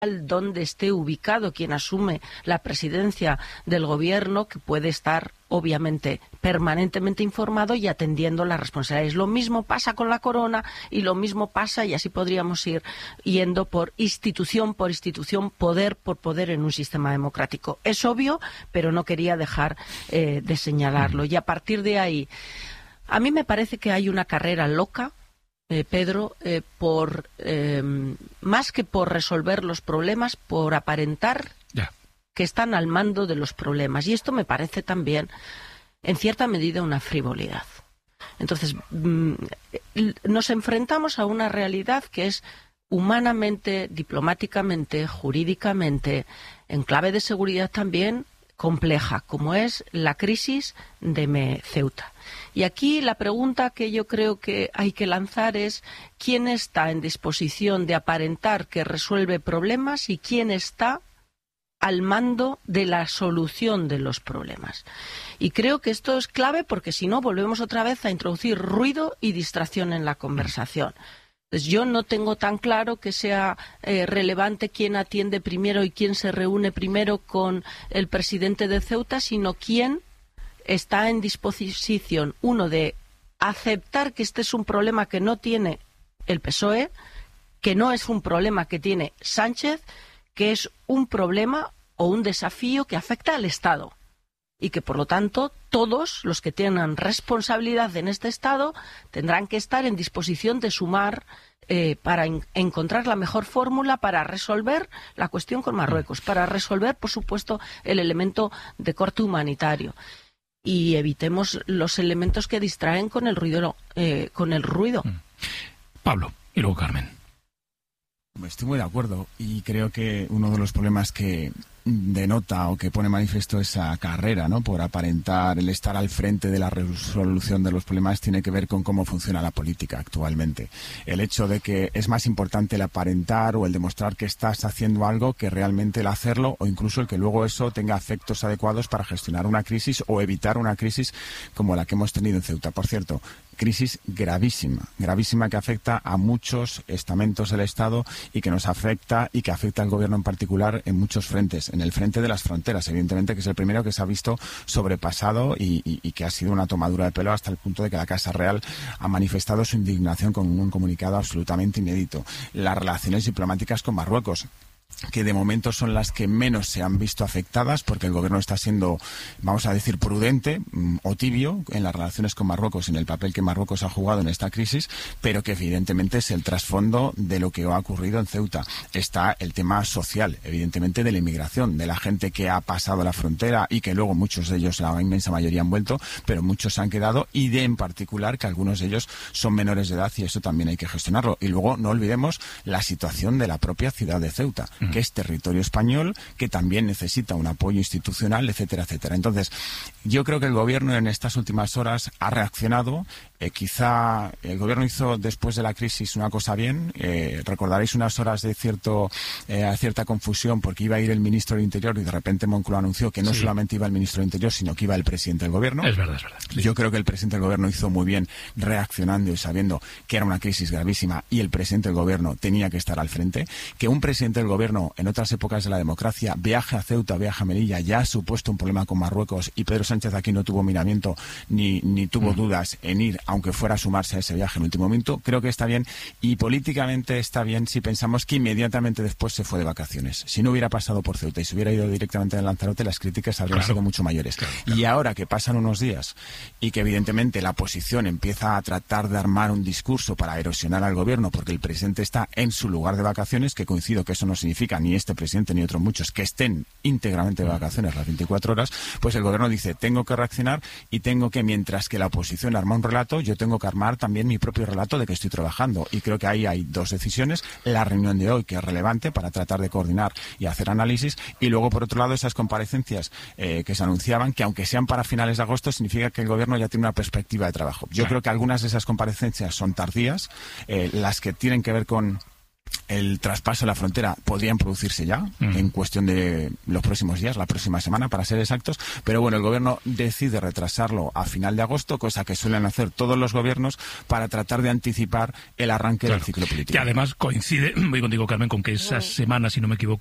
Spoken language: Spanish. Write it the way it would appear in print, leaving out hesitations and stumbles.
donde esté ubicado quien asume la presidencia del gobierno, que puede estar obviamente permanentemente informado y atendiendo las responsabilidades. Lo mismo pasa con la corona y lo mismo pasa, y así podríamos ir yendo por institución, poder por poder en un sistema democrático. Es obvio, pero no quería dejar de señalarlo. Y a partir de ahí, a mí me parece que hay una carrera loca, Pedro, más que por resolver los problemas, por aparentar que están al mando de los problemas. Y esto me parece también, en cierta medida, una frivolidad. Entonces, nos enfrentamos a una realidad que es humanamente, diplomáticamente, jurídicamente, en clave de seguridad también, compleja, como es la crisis de Ceuta. Y aquí la pregunta que yo creo que hay que lanzar es ¿quién está en disposición de aparentar que resuelve problemas y quién está al mando de la solución de los problemas? Y creo que esto es clave, porque si no volvemos otra vez a introducir ruido y distracción en la conversación. Entonces, yo no tengo tan claro que sea relevante quién atiende primero y quién se reúne primero con el presidente de Ceuta, sino quién está en disposición, uno, de aceptar que este es un problema que no tiene el PSOE, que no es un problema que tiene Sánchez, que es un problema o un desafío que afecta al Estado y que, por lo tanto, todos los que tengan responsabilidad en este Estado tendrán que estar en disposición de sumar para encontrar la mejor fórmula para resolver la cuestión con Marruecos, para resolver, por supuesto, el elemento de corte humanitario. Y evitemos los elementos que distraen con el ruido. Pablo, y luego Carmen. Estoy muy de acuerdo, y creo que uno de los problemas que denota o que pone manifiesto esa carrera, ¿no?, por aparentar el estar al frente de la resolución de los problemas, tiene que ver con cómo funciona la política actualmente. El hecho de que es más importante el aparentar o el demostrar que estás haciendo algo que realmente el hacerlo, o incluso el que luego eso tenga efectos adecuados para gestionar una crisis o evitar una crisis como la que hemos tenido en Ceuta. Por cierto, crisis gravísima que afecta a muchos estamentos del Estado y que nos afecta y que afecta al gobierno en particular en muchos frentes. En el frente de las fronteras, evidentemente, que es el primero que se ha visto sobrepasado y que ha sido una tomadura de pelo hasta el punto de que la Casa Real ha manifestado su indignación con un comunicado absolutamente inédito. Las relaciones diplomáticas con Marruecos, que de momento son las que menos se han visto afectadas, porque el gobierno está siendo, vamos a decir, prudente o tibio en las relaciones con Marruecos, en el papel que Marruecos ha jugado en esta crisis, pero que evidentemente es el trasfondo de lo que ha ocurrido en Ceuta. Está el tema social, evidentemente, de la inmigración, de la gente que ha pasado la frontera y que luego muchos de ellos, la inmensa mayoría, han vuelto, pero muchos se han quedado, y de en particular que algunos de ellos son menores de edad, y eso también hay que gestionarlo. Y luego no olvidemos la situación de la propia ciudad de Ceuta, que es territorio español, que también necesita un apoyo institucional, etcétera, etcétera. Entonces, yo creo que el gobierno en estas últimas horas ha reaccionado. Quizá el gobierno hizo después de la crisis una cosa bien. Recordaréis unas horas de cierta confusión, porque iba a ir el ministro del Interior y de repente Moncloa anunció que no solamente iba el ministro del Interior, sino que iba el presidente del gobierno. Es verdad. Sí. Yo creo que el presidente del gobierno hizo muy bien reaccionando y sabiendo que era una crisis gravísima y el presidente del gobierno tenía que estar al frente. Que un presidente del gobierno en otras épocas de la democracia viaje a Ceuta, viaje a Melilla, ya ha supuesto un problema con Marruecos, y Pedro Sánchez aquí no tuvo miramiento ni tuvo dudas en ir, aunque fuera a sumarse a ese viaje en último momento. Creo que está bien, y políticamente está bien si pensamos que inmediatamente después se fue de vacaciones. Si no hubiera pasado por Ceuta y se hubiera ido directamente a Lanzarote, las críticas habrían sido mucho mayores. Claro. Y ahora que pasan unos días y que evidentemente la oposición empieza a tratar de armar un discurso para erosionar al gobierno, porque el presidente está en su lugar de vacaciones, que coincido que eso no significa ni este presidente ni otros muchos que estén íntegramente de vacaciones las 24 horas, pues el gobierno dice, tengo que reaccionar y tengo que, mientras que la oposición arma un relato, yo tengo que armar también mi propio relato de que estoy trabajando. Y creo que ahí hay dos decisiones: la reunión de hoy, que es relevante para tratar de coordinar y hacer análisis, y luego, por otro lado, esas comparecencias que se anunciaban, que aunque sean para finales de agosto, significa que el gobierno ya tiene una perspectiva de trabajo. Yo creo que algunas de esas comparecencias son tardías, las que tienen que ver con el traspaso de la frontera podrían producirse ya, en cuestión de los próximos días, la próxima semana, para ser exactos, pero bueno, el gobierno decide retrasarlo a final de agosto, cosa que suelen hacer todos los gobiernos para tratar de anticipar el arranque del ciclo político. Y además coincide, voy contigo, Carmen, con que esas semanas, si no me equivoco,